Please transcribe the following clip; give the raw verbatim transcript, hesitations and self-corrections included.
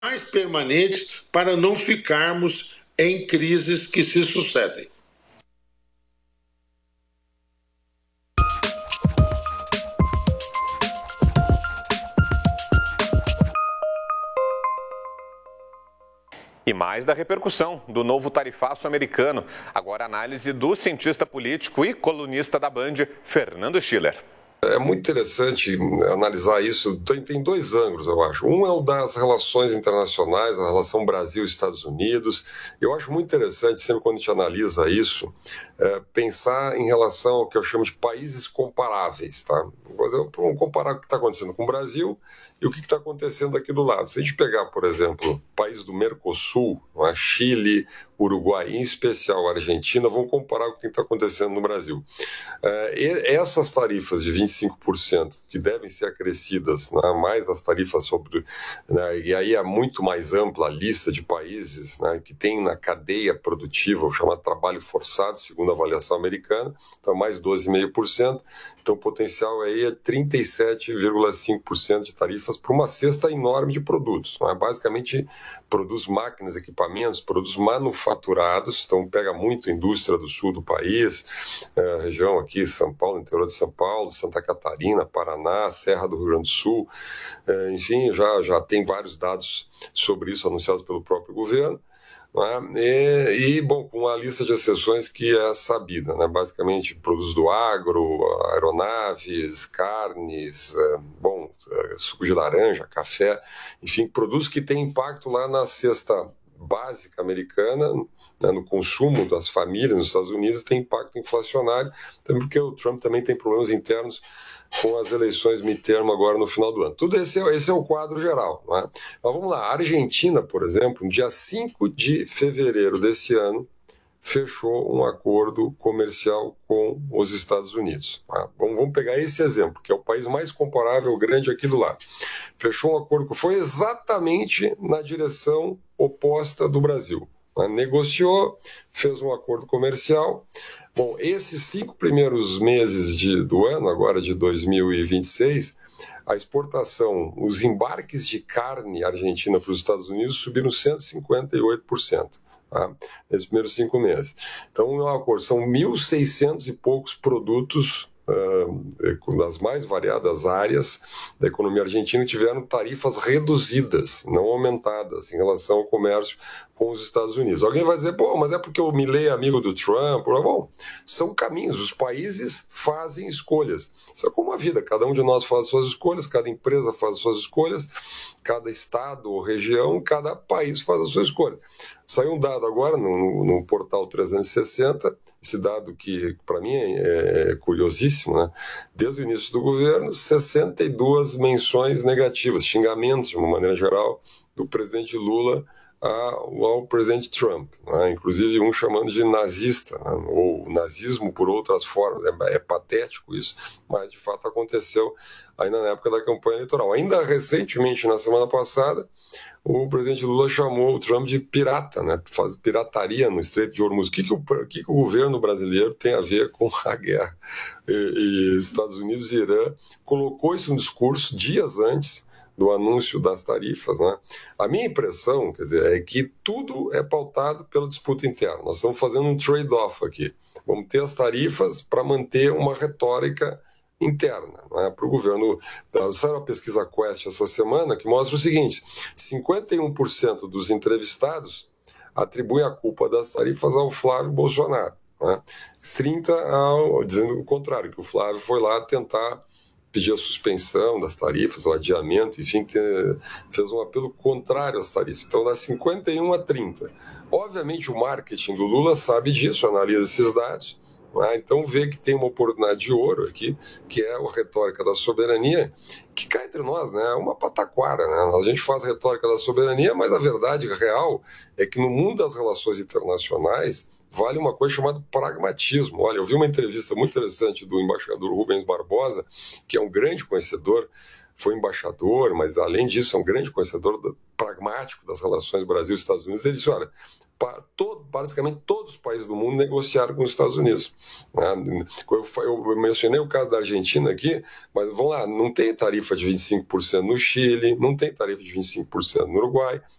mais permanentes para não ficarmos em crises que se sucedem. E mais da repercussão do novo tarifaço americano. Agora a análise do cientista político e colunista da Band, Fernando Schiller. É muito interessante analisar isso. Tem, tem dois ângulos, eu acho. Um é o das relações internacionais, a relação Brasil-Estados Unidos. Eu acho muito interessante, sempre quando a gente analisa isso, é, pensar em relação ao que eu chamo de países comparáveis. Tá? Vamos comparar o que está acontecendo com o Brasil e o que está acontecendo aqui do lado. Se a gente pegar, por exemplo, países do Mercosul, não é? Chile, Uruguai, em especial a Argentina, vamos comparar com o que está acontecendo no Brasil. É, essas tarifas de vinte e cinco por cento que devem ser acrescidas, né, mais as tarifas sobre... Né, e aí é muito mais ampla a lista de países, né, que tem na cadeia produtiva o chamado trabalho forçado, segundo a avaliação americana, então mais doze vírgula cinco por cento. Então o potencial aí é trinta e sete vírgula cinco por cento de tarifas para uma cesta enorme de produtos. Né? Basicamente, produz máquinas, equipamentos, produtos manufaturados, então pega muito a indústria do sul do país, é, região aqui, São Paulo, interior de São Paulo, Santa Catarina, Paraná, Serra do Rio Grande do Sul, é, enfim, já, já tem vários dados sobre isso anunciados pelo próprio governo. É? E, e, bom, com a lista de exceções que é sabida, né? Basicamente produtos do agro, aeronaves, carnes, é, bom, é, suco de laranja, café, enfim, produtos que têm impacto lá na cesta básica americana, né, no consumo das famílias nos Estados Unidos, tem impacto inflacionário, também porque o Trump também tem problemas internos com as eleições midterm agora no final do ano. Tudo esse é, esse é o quadro geral. Não é? Mas vamos lá, a Argentina, por exemplo, no dia cinco de fevereiro desse ano, fechou um acordo comercial com os Estados Unidos. Tá? Vamos, vamos pegar esse exemplo, que é o país mais comparável, grande aqui do lado. Fechou um acordo que foi exatamente na direção oposta do Brasil. Tá? Negociou, fez um acordo comercial. Bom, esses cinco primeiros meses de, do ano, agora de dois mil e vinte e seis, a exportação, os embarques de carne argentina para os Estados Unidos subiram cento e cinquenta e oito por cento. Tá? Nesses primeiros cinco meses. Então, é um acordo, são mil e seiscentos e poucos produtos uh, das mais variadas áreas da economia argentina que tiveram tarifas reduzidas, não aumentadas, em relação ao comércio com os Estados Unidos. Alguém vai dizer, pô, mas é porque o Milei é amigo do Trump. Bom, são caminhos, os países fazem escolhas. Isso é como a vida, cada um de nós faz suas escolhas, cada empresa faz suas escolhas, cada estado ou região, cada país faz a sua escolha. Saiu um dado agora no, no, no portal trezentos e sessenta, esse dado que para mim é, é curiosíssimo, né? Desde o início do governo, sessenta e duas menções negativas, xingamentos de uma maneira geral, do presidente Lula ao, ao presidente Trump, né? Inclusive um chamando de nazista, né? Ou nazismo por outras formas. É, é patético isso, mas de fato aconteceu ainda na época da campanha eleitoral. Ainda recentemente, na semana passada, o presidente Lula chamou o Trump de pirata, né? Faz pirataria no Estreito de Hormuz. O que, que, o, que, que o governo brasileiro tem a ver com a guerra? E, e Estados Unidos e Irã colocou isso no discurso dias antes do anúncio das tarifas, né? A minha impressão, quer dizer, é que tudo é pautado pela disputa interna. Nós estamos fazendo um trade-off aqui. Vamos ter as tarifas para manter uma retórica interna, né, para o governo. Saiu uma pesquisa Quest essa semana que mostra o seguinte: cinquenta e um por cento dos entrevistados atribuem a culpa das tarifas ao Flávio Bolsonaro, né, trinta por cento ao, dizendo o contrário, que o Flávio foi lá tentar pedir a suspensão das tarifas, o adiamento, enfim, fez um apelo contrário às tarifas. Então, dá cinquenta e um a trinta. Obviamente, o marketing do Lula sabe disso, analisa esses dados, né? Então vê que tem uma oportunidade de ouro aqui, que é a retórica da soberania, que cá entre nós, né, é uma pataquara, né? A gente faz a retórica da soberania, mas a verdade real é que no mundo das relações internacionais vale uma coisa chamada pragmatismo. Olha, eu vi uma entrevista muito interessante do embaixador Rubens Barbosa, que é um grande conhecedor, foi embaixador, mas além disso é um grande conhecedor do, pragmático das relações Brasil e Estados Unidos. Ele disse, olha, pa, todo, basicamente todos os países do mundo negociaram com os Estados Unidos. Né? Eu, eu mencionei o caso da Argentina aqui, mas vamos lá, não tem tarifa de vinte e cinco por cento no Chile, não tem tarifa de vinte e cinco por cento no Uruguai,